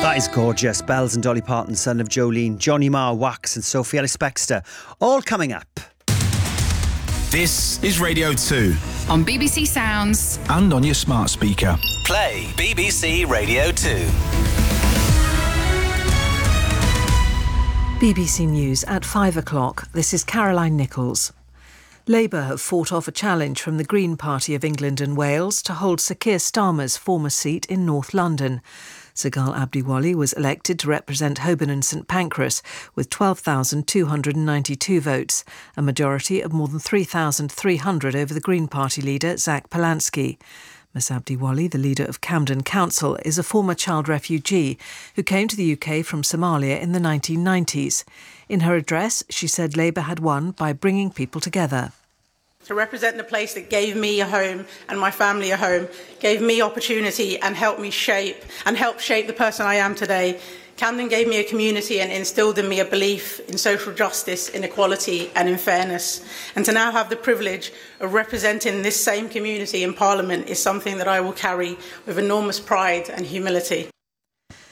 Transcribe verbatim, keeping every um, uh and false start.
That is gorgeous. Bells and Dolly Parton, son of Jolene, Johnny Marr, Wax and Sophie Ellis-Bextor. All coming up. This is Radio two. On B B C Sounds. And on your smart speaker. Play B B C Radio two. B B C News at five o'clock. This is Caroline Nichols. Labour have fought off a challenge from the Green Party of England and Wales to hold Sir Keir Starmer's former seat in North London. Sir Ghal Abdiwali was elected to represent Holborn and St Pancras with twelve thousand two hundred ninety-two votes, a majority of more than three thousand three hundred over the Green Party leader Zach Polansky. Miss Abdiwali, the leader of Camden Council, is a former child refugee who came to the U K from Somalia in the nineteen nineties. In her address, she said Labour had won by bringing people together. To represent the place that gave me a home and my family a home, gave me opportunity and helped me shape and helped shape the person I am today. Camden gave me a community and instilled in me a belief in social justice, inequality and in fairness. And to now have the privilege of representing this same community in Parliament is something that I will carry with enormous pride and humility.